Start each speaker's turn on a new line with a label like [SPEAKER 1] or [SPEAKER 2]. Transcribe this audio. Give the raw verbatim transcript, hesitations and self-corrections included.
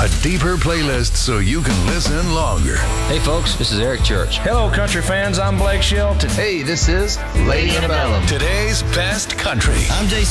[SPEAKER 1] A deeper playlist so you can listen longer.
[SPEAKER 2] Hey folks, this is Eric Church.
[SPEAKER 3] Hello country fans, I'm Blake Shelton.
[SPEAKER 4] Hey, this is Lady Antebellum.
[SPEAKER 1] Today's best country.
[SPEAKER 5] I'm Jason